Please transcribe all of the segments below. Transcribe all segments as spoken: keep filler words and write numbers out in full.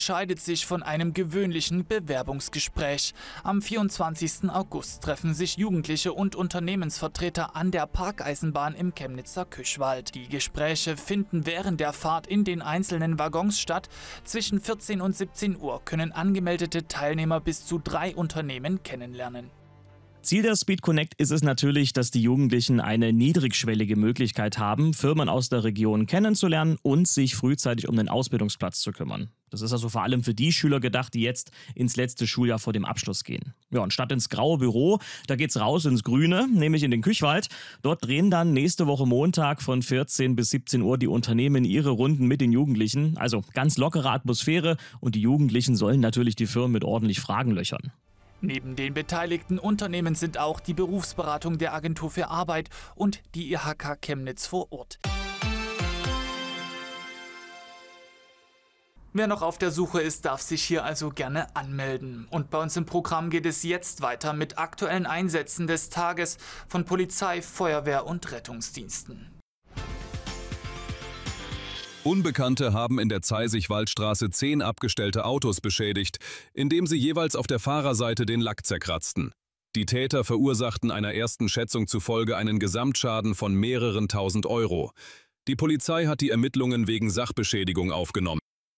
Scheidet sich von einem gewöhnlichen Bewerbungsgespräch. Am vierundzwanzigsten August treffen sich Jugendliche und Unternehmensvertreter an der Parkeisenbahn im Chemnitzer Küchwald. Die Gespräche finden während der Fahrt in den einzelnen Waggons statt. Zwischen vierzehn und siebzehn Uhr können angemeldete Teilnehmer bis zu drei Unternehmen kennenlernen. Ziel der Speed Connect ist es natürlich, dass die Jugendlichen eine niedrigschwellige Möglichkeit haben, Firmen aus der Region kennenzulernen und sich frühzeitig um den Ausbildungsplatz zu kümmern. Das ist also vor allem für die Schüler gedacht, die jetzt ins letzte Schuljahr vor dem Abschluss gehen. Ja, und statt ins graue Büro, da geht's raus ins Grüne, nämlich in den Küchwald. Dort drehen dann nächste Woche Montag von vierzehn bis siebzehn Uhr die Unternehmen ihre Runden mit den Jugendlichen. Also ganz lockere Atmosphäre und die Jugendlichen sollen natürlich die Firmen mit ordentlich Fragen löchern. Neben den beteiligten Unternehmen sind auch die Berufsberatung der Agentur für Arbeit und die I H K Chemnitz vor Ort. Wer noch auf der Suche ist, darf sich hier also gerne anmelden. Und bei uns im Programm geht es jetzt weiter mit aktuellen Einsätzen des Tages von Polizei, Feuerwehr und Rettungsdiensten. Unbekannte haben in der Zeisig-Waldstraße zehn abgestellte Autos beschädigt, indem sie jeweils auf der Fahrerseite den Lack zerkratzten. Die Täter verursachten einer ersten Schätzung zufolge einen Gesamtschaden von mehreren tausend Euro. Die Polizei hat die Ermittlungen wegen Sachbeschädigung aufgenommen.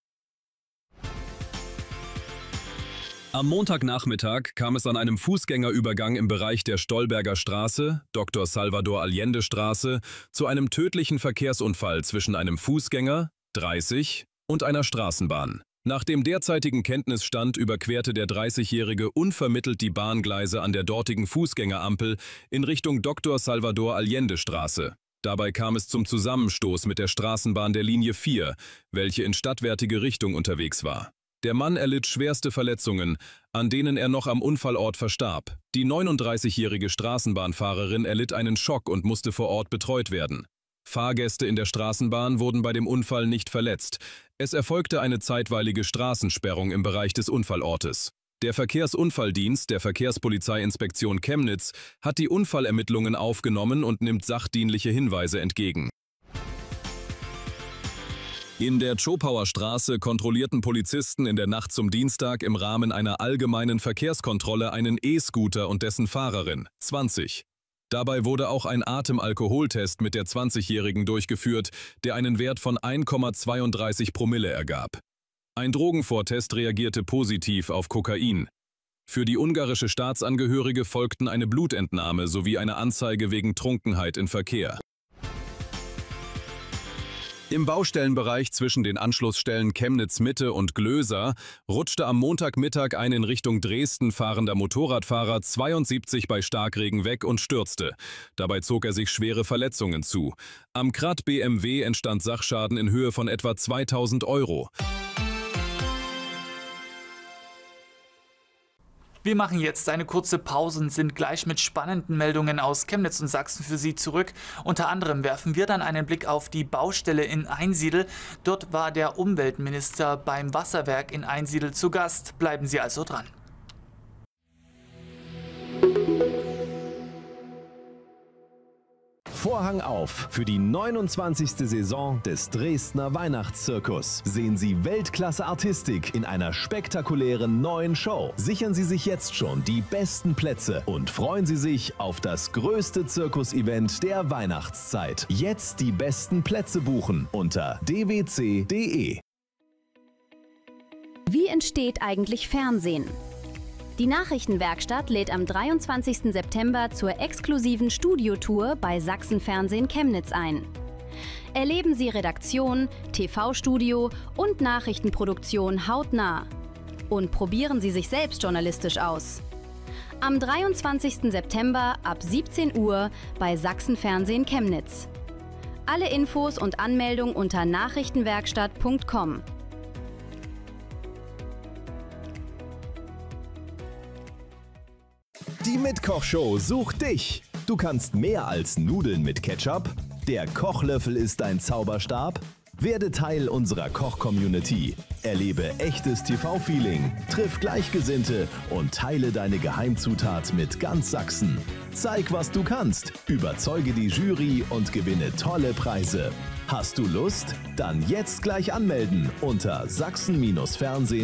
Am Montagnachmittag kam es an einem Fußgängerübergang im Bereich der Stolberger Straße, Doktor Salvador Allende Straße, zu einem tödlichen Verkehrsunfall zwischen einem Fußgänger, dreißig, und einer Straßenbahn. Nach dem derzeitigen Kenntnisstand überquerte der dreißigjährige unvermittelt die Bahngleise an der dortigen Fußgängerampel in Richtung Doktor Salvador Allende Straße. Dabei kam es zum Zusammenstoß mit der Straßenbahn der Linie vier, welche in stadtwärtige Richtung unterwegs war. Der Mann erlitt schwerste Verletzungen, an denen er noch am Unfallort verstarb. Die neununddreißigjährige Straßenbahnfahrerin erlitt einen Schock und musste vor Ort betreut werden. Fahrgäste in der Straßenbahn wurden bei dem Unfall nicht verletzt. Es erfolgte eine zeitweilige Straßensperrung im Bereich des Unfallortes. Der Verkehrsunfalldienst der Verkehrspolizeiinspektion Chemnitz hat die Unfallermittlungen aufgenommen und nimmt sachdienliche Hinweise entgegen. In der Zschopauer Straße kontrollierten Polizisten in der Nacht zum Dienstag im Rahmen einer allgemeinen Verkehrskontrolle einen E-Scooter und dessen Fahrerin, zwanzig. Dabei wurde auch ein Atemalkoholtest mit der zwanzigjährigen durchgeführt, der einen Wert von eins Komma zweiunddreißig Promille ergab. Ein Drogenvortest reagierte positiv auf Kokain. Für die ungarische Staatsangehörige folgten eine Blutentnahme sowie eine Anzeige wegen Trunkenheit im Verkehr. Im Baustellenbereich zwischen den Anschlussstellen Chemnitz-Mitte und Glöser rutschte am Montagmittag ein in Richtung Dresden fahrender Motorradfahrer zweiundsiebzig bei Starkregen weg und stürzte. Dabei zog er sich schwere Verletzungen zu. Am Krat B M W entstand Sachschaden in Höhe von etwa zweitausend Euro. Wir machen jetzt eine kurze Pause und sind gleich mit spannenden Meldungen aus Chemnitz und Sachsen für Sie zurück. Unter anderem werfen wir dann einen Blick auf die Baustelle in Einsiedl. Dort war der Umweltminister beim Wasserwerk in Einsiedl zu Gast. Bleiben Sie also dran. Vorhang auf für die neunundzwanzigste Saison des Dresdner Weihnachtszirkus. Sehen Sie Weltklasse-Artistik in einer spektakulären neuen Show. Sichern Sie sich jetzt schon die besten Plätze und freuen Sie sich auf das größte Zirkusevent der Weihnachtszeit. Jetzt die besten Plätze buchen unter d w c punkt d e. Wie entsteht eigentlich Fernsehen? Die Nachrichtenwerkstatt lädt am dreiundzwanzigsten September zur exklusiven Studiotour bei Sachsen-Fernsehen Chemnitz ein. Erleben Sie Redaktion, T V-Studio und Nachrichtenproduktion hautnah. Und probieren Sie sich selbst journalistisch aus. Am dreiundzwanzigsten September ab siebzehn Uhr bei Sachsen-Fernsehen Chemnitz. Alle Infos und Anmeldung unter nachrichtenwerkstatt punkt com. Die Mitkochshow sucht dich. Du kannst mehr als Nudeln mit Ketchup. Der Kochlöffel ist dein Zauberstab. Werde Teil unserer Koch-Community. Erlebe echtes T V-Feeling, triff Gleichgesinnte und teile deine Geheimzutat mit ganz Sachsen. Zeig, was du kannst, überzeuge die Jury und gewinne tolle Preise. Hast du Lust? Dann jetzt gleich anmelden unter sachsen Fernsehen.